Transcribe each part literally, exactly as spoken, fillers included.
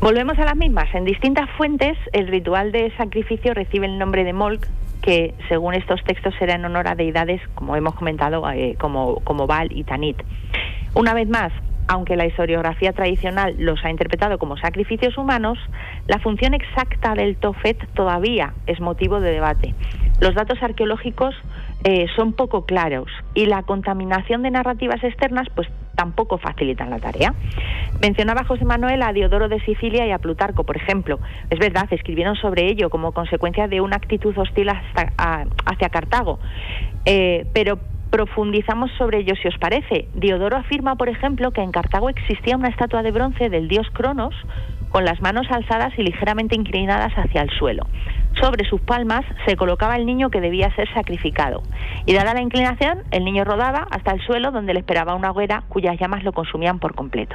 Volvemos a las mismas. En distintas fuentes, el ritual de sacrificio recibe el nombre de Molk, que según estos textos será en honor a deidades, como hemos comentado, eh, como, como Baal y Tanit. Una vez más, aunque la historiografía tradicional los ha interpretado como sacrificios humanos, la función exacta del Tophet todavía es motivo de debate. Los datos arqueológicos eh, son poco claros y la contaminación de narrativas externas pues tampoco facilitan la tarea. Mencionaba José Manuel a Diodoro de Sicilia y a Plutarco, por ejemplo. Es verdad, escribieron sobre ello como consecuencia de una actitud hostil hasta, a, hacia Cartago, eh, pero profundizamos sobre ello si os parece. Diodoro afirma, por ejemplo, que en Cartago existía una estatua de bronce del dios Cronos con las manos alzadas y ligeramente inclinadas hacia el suelo. Sobre sus palmas se colocaba el niño que debía ser sacrificado, y dada la inclinación, el niño rodaba hasta el suelo, donde le esperaba una hoguera cuyas llamas lo consumían por completo.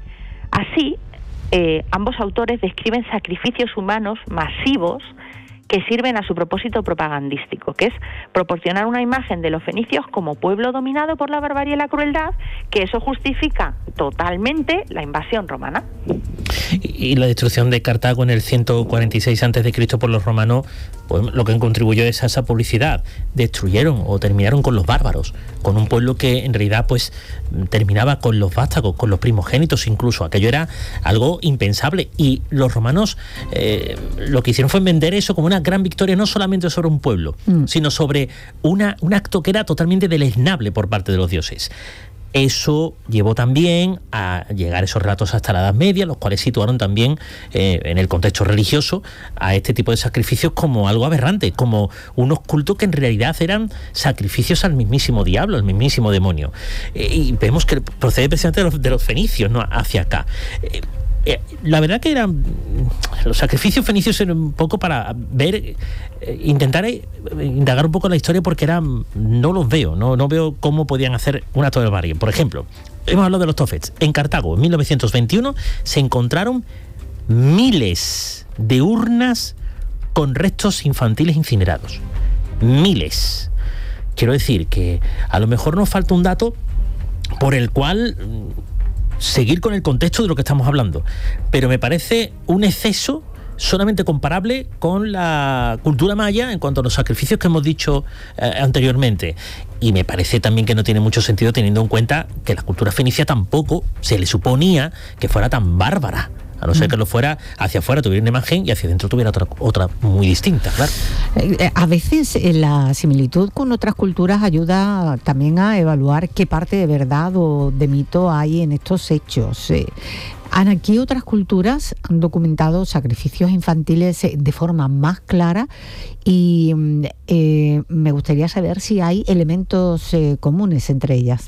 Así, eh, ambos autores describen sacrificios humanos masivos que sirven a su propósito propagandístico, que es proporcionar una imagen de los fenicios como pueblo dominado por la barbarie y la crueldad, que eso justifica totalmente la invasión romana. Y la destrucción de Cartago en el ciento cuarenta y seis antes de Cristo por los romanos, pues lo que contribuyó es a esa publicidad. Destruyeron o terminaron con los bárbaros, con un pueblo que en realidad pues terminaba con los vástagos, con los primogénitos incluso. Aquello era algo impensable, y los romanos eh, lo que hicieron fue vender eso como una gran victoria, no solamente sobre un pueblo, mm. sino sobre una, un acto que era totalmente deleznable por parte de los dioses. Eso llevó también a llegar esos relatos hasta la Edad Media, los cuales situaron también eh, en el contexto religioso a este tipo de sacrificios como algo aberrante, como unos cultos que en realidad eran sacrificios al mismísimo diablo, al mismísimo demonio. Eh, y vemos que procede precisamente de los, de los fenicios, ¿no?, hacia acá. Eh, Eh, la verdad que eran los sacrificios fenicios eran un poco para ver, eh, intentar eh, indagar un poco la historia, porque eran, no los veo, no, no veo cómo podían hacer un acto de barbarie. Por ejemplo, hemos hablado de los Tophets. En Cartago, en mil novecientos veintiuno, se encontraron miles de urnas con restos infantiles incinerados. Miles. Quiero decir que a lo mejor nos falta un dato por el cual seguir con el contexto de lo que estamos hablando, pero me parece un exceso solamente comparable con la cultura maya en cuanto a los sacrificios que hemos dicho eh, anteriormente. Y me parece también que no tiene mucho sentido, teniendo en cuenta que la cultura fenicia tampoco se le suponía que fuera tan bárbara, a no ser que lo fuera hacia afuera, tuviera una imagen, y hacia adentro tuviera otra, otra muy distinta, claro. A veces la similitud con otras culturas ayuda también a evaluar qué parte de verdad o de mito hay en estos hechos. Ana, ¿qué otras culturas han documentado sacrificios infantiles de forma más clara? Y eh, me gustaría saber si hay elementos eh, comunes entre ellas.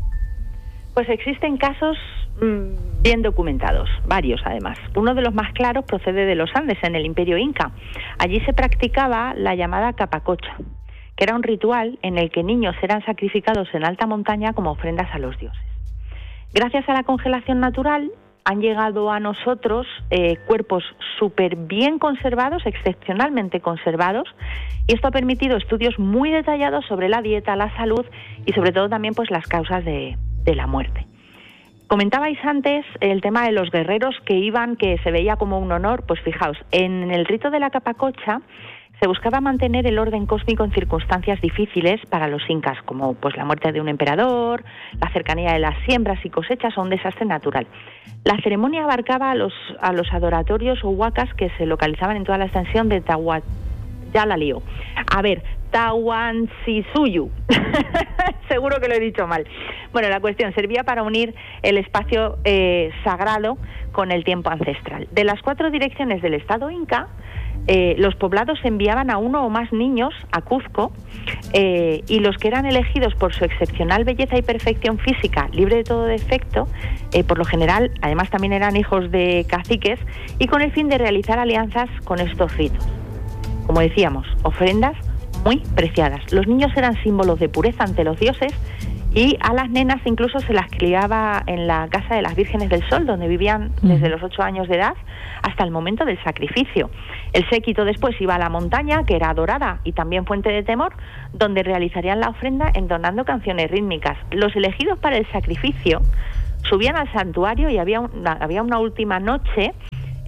Pues existen casos mmm, bien documentados, varios además. Uno de los más claros procede de los Andes, en el Imperio Inca. Allí se practicaba la llamada capacocha, que era un ritual en el que niños eran sacrificados en alta montaña como ofrendas a los dioses. Gracias a la congelación natural han llegado a nosotros eh, cuerpos súper bien conservados, excepcionalmente conservados, y esto ha permitido estudios muy detallados sobre la dieta, la salud y sobre todo también pues las causas de, de la muerte. Comentabais antes el tema de los guerreros que iban, que se veía como un honor. Pues fijaos, en el rito de la capacocha se buscaba mantener el orden cósmico en circunstancias difíciles para los incas, como pues la muerte de un emperador, la cercanía de las siembras y cosechas o un desastre natural. La ceremonia abarcaba a los, a los adoratorios o huacas que se localizaban en toda la extensión de Tahuat... Ya la lío. A ver, Tahuantinsuyu. Seguro que lo he dicho mal. Bueno, la cuestión servía para unir el espacio eh, sagrado con el tiempo ancestral. De las cuatro direcciones del Estado Inca, Eh, los poblados enviaban a uno o más niños a Cuzco, eh, y los que eran elegidos por su excepcional belleza y perfección física, libre de todo defecto, eh, por lo general, además también eran hijos de caciques, y con el fin de realizar alianzas con estos ritos. Como decíamos, ofrendas muy preciadas. Los niños eran símbolos de pureza ante los dioses, y a las nenas incluso se las criaba en la casa de las Vírgenes del Sol, donde vivían desde los ocho años de edad hasta el momento del sacrificio. El séquito después iba a la montaña, que era adorada y también fuente de temor, donde realizarían la ofrenda entonando canciones rítmicas. Los elegidos para el sacrificio subían al santuario y había una, había una última noche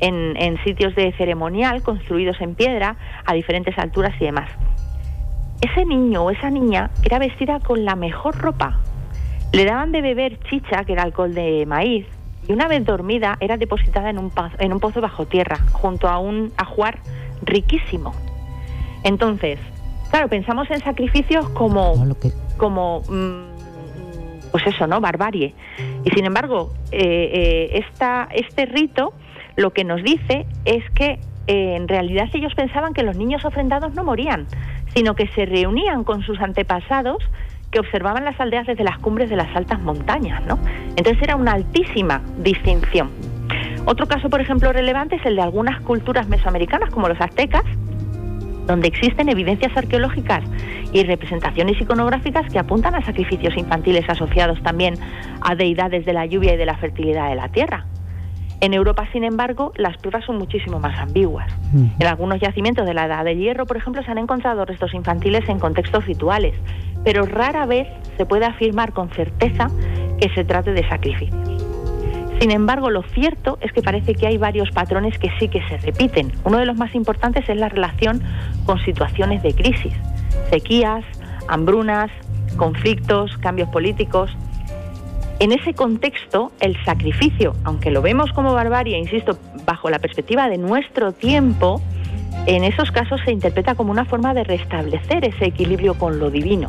en, en sitios de ceremonial construidos en piedra a diferentes alturas y demás. Ese niño o esa niña era vestida con la mejor ropa. Le daban de beber chicha, que era alcohol de maíz, y una vez dormida era depositada en un, pozo, en un pozo bajo tierra, junto a un ajuar riquísimo. Entonces, claro, pensamos en sacrificios como, como pues eso, ¿no? Barbarie. Y sin embargo, eh, eh, esta, este rito lo que nos dice es que eh, en realidad ellos pensaban que los niños ofrendados no morían, sino que se reunían con sus antepasados que observaban las aldeas desde las cumbres de las altas montañas, ¿no? Entonces era una altísima distinción. Otro caso, por ejemplo, relevante es el de algunas culturas mesoamericanas, como los aztecas, donde existen evidencias arqueológicas y representaciones iconográficas que apuntan a sacrificios infantiles asociados también a deidades de la lluvia y de la fertilidad de la tierra. En Europa, sin embargo, las pruebas son muchísimo más ambiguas. Mm. En algunos yacimientos de la Edad del Hierro, por ejemplo, se han encontrado restos infantiles en contextos rituales, pero rara vez se puede afirmar con certeza que se trate de sacrificios. Sin embargo, lo cierto es que parece que hay varios patrones que sí que se repiten. Uno de los más importantes es la relación con situaciones de crisis, sequías, hambrunas, conflictos, cambios políticos. En ese contexto, el sacrificio, aunque lo vemos como barbarie, insisto, bajo la perspectiva de nuestro tiempo, en esos casos se interpreta como una forma de restablecer ese equilibrio con lo divino.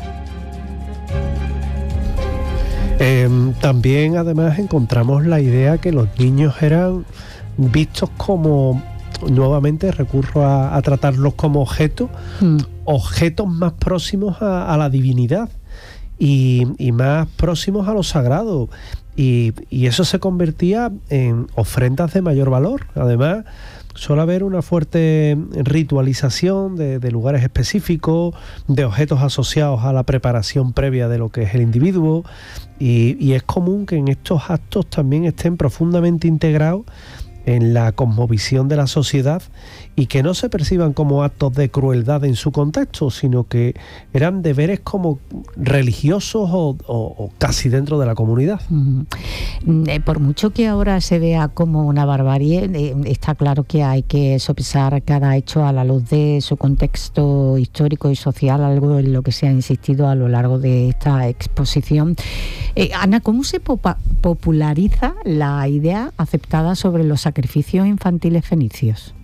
Eh, también, además, encontramos la idea que los niños eran vistos como, nuevamente recurro a, a tratarlos como objetos, mm. objetos más próximos a, a la divinidad. Y, y más próximos a lo sagrado, y, y eso se convertía en ofrendas de mayor valor. Además, suele haber una fuerte ritualización de, de lugares específicos, de objetos asociados a la preparación previa de lo que es el individuo, y, y es común que en estos actos también estén profundamente integrados en la cosmovisión de la sociedad y que no se perciban como actos de crueldad en su contexto, sino que eran deberes como religiosos o, o, o casi dentro de la comunidad. Mm. Eh, por mucho que ahora se vea como una barbarie, eh, está claro que hay que sopesar cada hecho a la luz de su contexto histórico y social, algo en lo que se ha insistido a lo largo de esta exposición. Eh, Ana, ¿cómo se popa- populariza la idea aceptada sobre los sacrificios infantiles fenicios?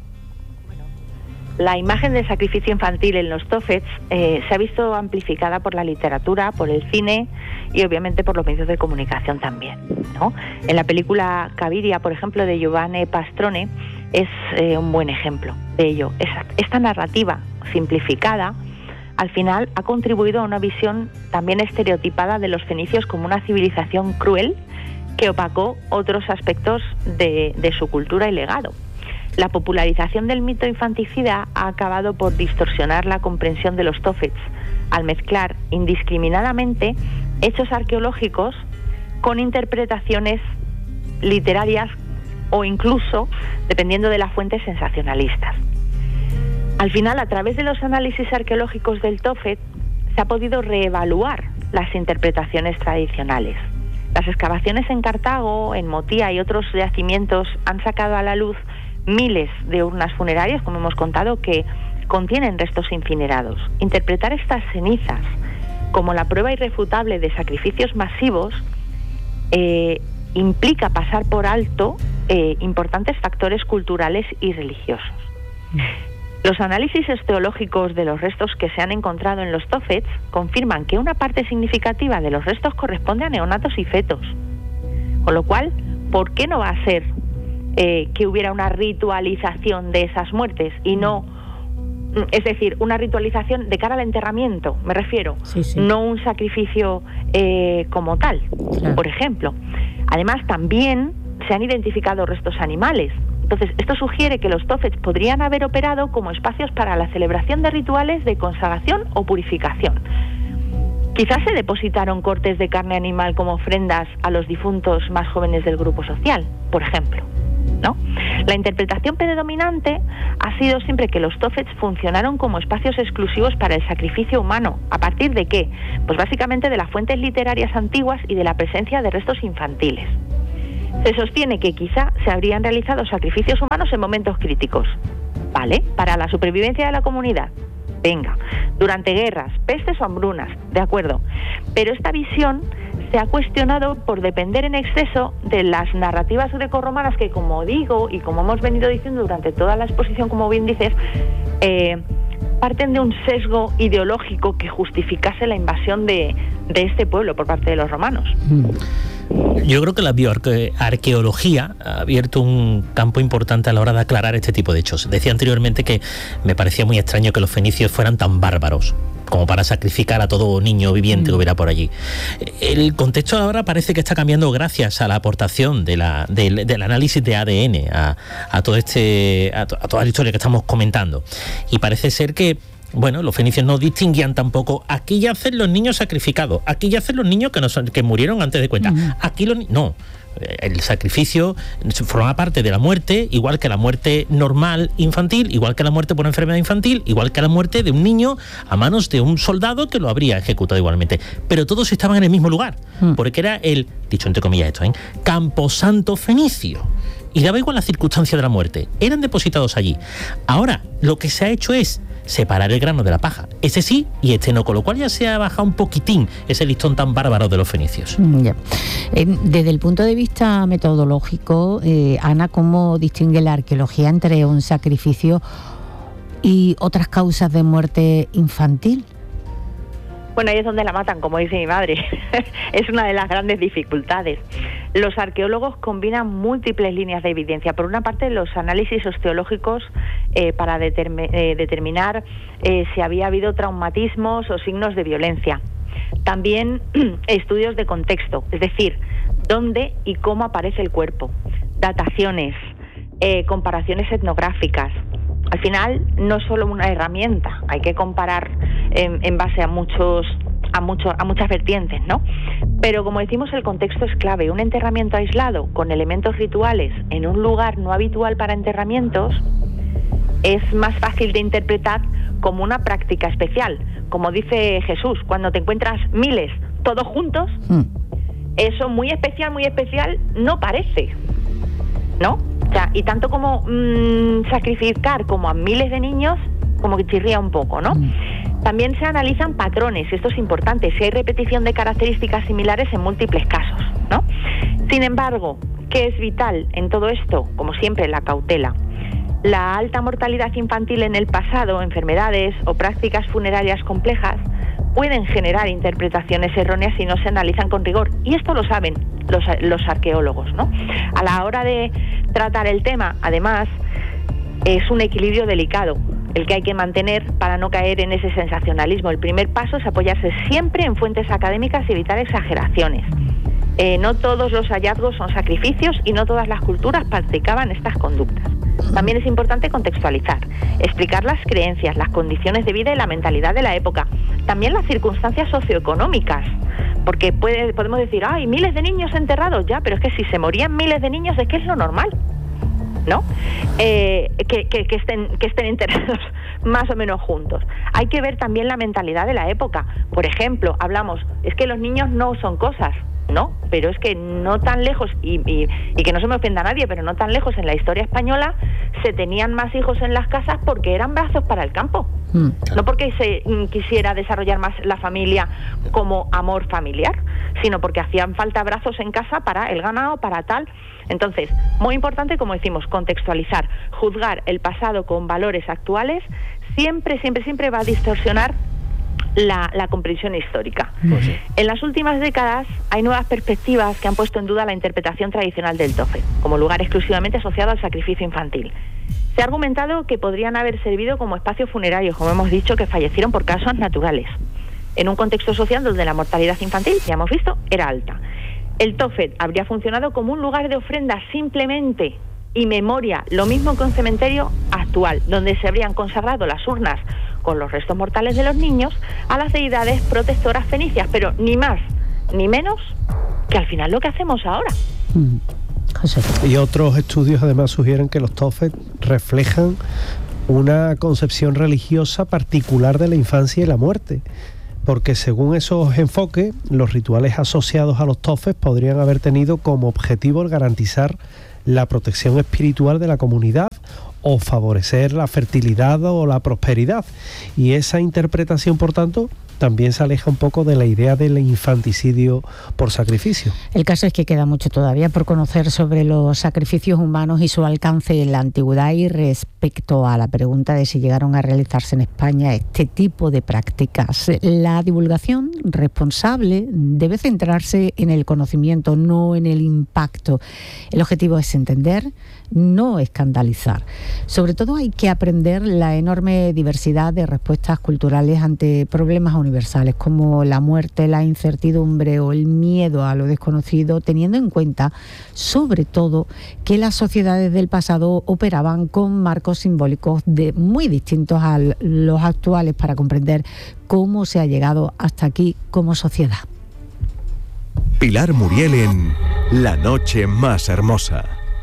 La imagen del sacrificio infantil en los Tophets eh, se ha visto amplificada por la literatura, por el cine y obviamente por los medios de comunicación también, ¿no? En la película Caviria, por ejemplo, de Giovanni Pastrone, es eh, un buen ejemplo de ello. Esta, esta narrativa simplificada, al final, ha contribuido a una visión también estereotipada de los fenicios como una civilización cruel que opacó otros aspectos de, de su cultura y legado. La popularización del mito infanticida ha acabado por distorsionar la comprensión de los Tophets al mezclar indiscriminadamente hechos arqueológicos con interpretaciones literarias o incluso, dependiendo de la fuente, sensacionalistas. Al final, a través de los análisis arqueológicos del Tophet, se ha podido reevaluar las interpretaciones tradicionales. Las excavaciones en Cartago, en Motía y otros yacimientos han sacado a la luz miles de urnas funerarias, como hemos contado, que contienen restos incinerados. Interpretar estas cenizas como la prueba irrefutable de sacrificios masivos eh, implica pasar por alto eh, importantes factores culturales y religiosos. Los análisis teológicos de los restos que se han encontrado en los Tophets confirman que una parte significativa de los restos corresponde a neonatos y fetos. Con lo cual, ¿por qué no va a ser eh, que hubiera una ritualización de esas muertes y no, es decir, una ritualización de cara al enterramiento, me refiero, sí, sí. no un sacrificio eh, como tal, claro. por ejemplo? Además, también se han identificado restos animales. Entonces, esto sugiere que los Tophets podrían haber operado como espacios para la celebración de rituales de consagración o purificación. Quizás se depositaron cortes de carne animal como ofrendas a los difuntos más jóvenes del grupo social, por ejemplo, ¿no? La interpretación predominante ha sido siempre que los Tophets funcionaron como espacios exclusivos para el sacrificio humano. ¿A partir de qué? Pues básicamente de las fuentes literarias antiguas y de la presencia de restos infantiles. Se sostiene que quizá se habrían realizado sacrificios humanos en momentos críticos, ¿vale? Para la supervivencia de la comunidad. Venga, durante guerras, pestes o hambrunas, de acuerdo. Pero esta visión se ha cuestionado por depender en exceso de las narrativas grecorromanas que, como digo, y como hemos venido diciendo durante toda la exposición, como bien dices, eh, parten de un sesgo ideológico que justificase la invasión de, de este pueblo por parte de los romanos. Yo creo que la bioarqueología ha abierto un campo importante a la hora de aclarar este tipo de hechos. Decía anteriormente que me parecía muy extraño que los fenicios fueran tan bárbaros como para sacrificar a todo niño viviente que hubiera por allí. El contexto ahora parece que está cambiando gracias a la aportación de la, del, del análisis de A D N a, a, todo este, a, to, a toda la historia que estamos comentando. Y parece ser que bueno, los fenicios no distinguían tampoco, aquí yacen los niños sacrificados, aquí yacen los niños que, no son, que murieron antes de cuenta, uh-huh. aquí los no, el sacrificio forma parte de la muerte, igual que la muerte normal infantil, igual que la muerte por enfermedad infantil, igual que la muerte de un niño a manos de un soldado que lo habría ejecutado igualmente, pero todos estaban en el mismo lugar, uh-huh. porque era el, dicho entre comillas esto, ¿eh? Camposanto fenicio. Y daba igual la circunstancia de la muerte, eran depositados allí. Ahora, lo que se ha hecho es separar el grano de la paja. Este sí y este no, con lo cual ya se ha bajado un poquitín ese listón tan bárbaro de los fenicios. Ya. Eh, desde el punto de vista metodológico, eh, Ana, ¿cómo distingue la arqueología entre un sacrificio y otras causas de muerte infantil? Bueno, ahí es donde la matan, como dice mi madre. Es una de las grandes dificultades. Los arqueólogos combinan múltiples líneas de evidencia. Por una parte, los análisis osteológicos eh, para determi- eh, determinar eh, si había habido traumatismos o signos de violencia. También estudios de contexto, es decir, dónde y cómo aparece el cuerpo. Dataciones, eh, comparaciones etnográficas. Al final, no es solo una herramienta, hay que comparar en, en base a muchos, a muchos, a muchas vertientes, ¿no? Pero como decimos, el contexto es clave. Un enterramiento aislado con elementos rituales en un lugar no habitual para enterramientos es más fácil de interpretar como una práctica especial. Como dice Jesús, cuando te encuentras miles todos juntos, mm. eso muy especial, muy especial no parece, ¿no? O sea, y tanto como mmm, sacrificar como a miles de niños, como que chirría un poco, ¿no? Mm. También se analizan patrones, y esto es importante, si hay repetición de características similares en múltiples casos, ¿no? Sin embargo, ¿qué es vital en todo esto? Como siempre, la cautela. La alta mortalidad infantil en el pasado, enfermedades o prácticas funerarias complejas, pueden generar interpretaciones erróneas si no se analizan con rigor. Y esto lo saben los, los arqueólogos, ¿no? A la hora de tratar el tema, además, es un equilibrio delicado el que hay que mantener para no caer en ese sensacionalismo. El primer paso es apoyarse siempre en fuentes académicas y evitar exageraciones. Eh, no todos los hallazgos son sacrificios y no todas las culturas practicaban estas conductas. También es importante contextualizar, explicar las creencias, las condiciones de vida y la mentalidad de la época, también las circunstancias socioeconómicas, porque puede, podemos decir, ¡ay, miles de niños enterrados! Ya, pero es que si se morían miles de niños es que es lo normal, ¿no? Eh, que, que, que, estén, que estén enterrados más o menos juntos. Hay que ver también la mentalidad de la época. Por ejemplo, hablamos, es que los niños no son cosas. No, pero es que no tan lejos, y, y, y que no se me ofenda a nadie, pero no tan lejos en la historia española se tenían más hijos en las casas porque eran brazos para el campo, mm. no porque se mm, quisiera desarrollar más la familia como amor familiar, sino porque hacían falta brazos en casa para el ganado, para tal. Entonces, muy importante, como decimos, contextualizar, juzgar el pasado con valores actuales, siempre, siempre, siempre va a distorsionar La, la comprensión histórica. Pues sí. En las últimas décadas hay nuevas perspectivas que han puesto en duda la interpretación tradicional del Tophet como lugar exclusivamente asociado al sacrificio infantil. Se ha argumentado que podrían haber servido como espacios funerarios, como hemos dicho, que fallecieron por causas naturales, en un contexto social donde la mortalidad infantil, ya hemos visto, era alta. El Tophet habría funcionado como un lugar de ofrenda simplemente y memoria, lo mismo que un cementerio actual, donde se habrían consagrado las urnas con los restos mortales de los niños a las deidades protectoras fenicias, pero ni más ni menos que al final lo que hacemos ahora. Mm. José. Y otros estudios además sugieren que los Tophet reflejan una concepción religiosa particular de la infancia y la muerte, porque según esos enfoques, los rituales asociados a los tofes podrían haber tenido como objetivo el garantizar la protección espiritual de la comunidad o favorecer la fertilidad o la prosperidad. Y esa interpretación, por tanto, también se aleja un poco de la idea del infanticidio por sacrificio. El caso es que queda mucho todavía por conocer sobre los sacrificios humanos y su alcance en la antigüedad, y respecto a la pregunta de si llegaron a realizarse en España este tipo de prácticas. La divulgación responsable debe centrarse en el conocimiento, no en el impacto. El objetivo es entender, no escandalizar. Sobre todo hay que aprender la enorme diversidad de respuestas culturales ante problemas universales como la muerte, la incertidumbre o el miedo a lo desconocido, teniendo en cuenta sobre todo que las sociedades del pasado operaban con marcos simbólicos de muy distintos a los actuales para comprender cómo se ha llegado hasta aquí como sociedad. Pilar Muriel en La Noche Más Hermosa.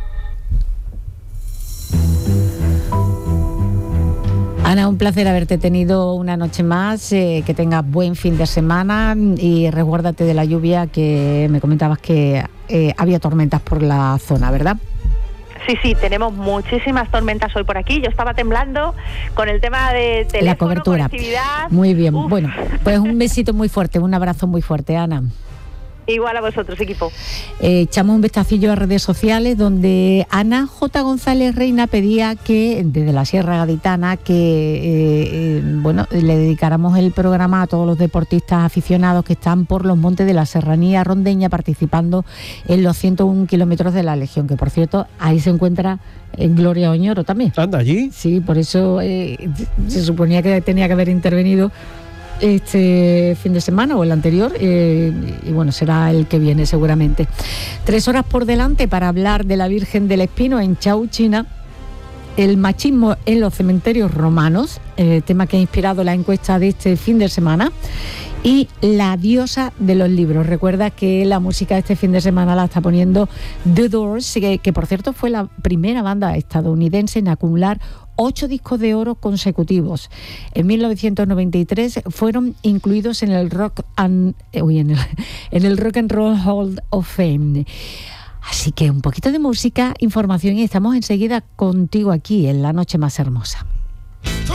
Ana, un placer haberte tenido una noche más, eh, que tengas buen fin de semana y resguárdate de la lluvia, que me comentabas que eh, había tormentas por la zona, ¿verdad? Sí, sí, tenemos muchísimas tormentas hoy por aquí. Yo estaba temblando con el tema de teléfono, la cobertura. Conectividad. Muy bien, Uf. Bueno, pues un besito muy fuerte, un abrazo muy fuerte, Ana. Igual a vosotros, equipo. Eh, echamos un vistacillo a redes sociales, donde Ana J. González Reina pedía que, desde la Sierra Gaditana, que eh, eh, bueno, le dedicáramos el programa a todos los deportistas aficionados que están por los montes de la Serranía Rondeña participando en los ciento uno kilómetros de la Legión, que por cierto, ahí se encuentra en Gloria Oñoro también. ¿Anda allí? Sí, por eso eh, se suponía que tenía que haber intervenido este fin de semana o el anterior, eh, y bueno, será el que viene seguramente. Tres horas por delante para hablar de la Virgen del Espino en Chauchina, el machismo en los cementerios romanos, eh, tema que ha inspirado la encuesta de este fin de semana, y la diosa de los libros. Recuerda que la música este fin de semana la está poniendo The Doors, que, que por cierto fue la primera banda estadounidense en acumular ocho discos de oro consecutivos. En mil novecientos noventa y tres fueron incluidos en el Rock and, uy, en el, en el Rock and Roll Hall of Fame. Así que un poquito de música, información, y estamos enseguida contigo aquí en La Noche Más Hermosa.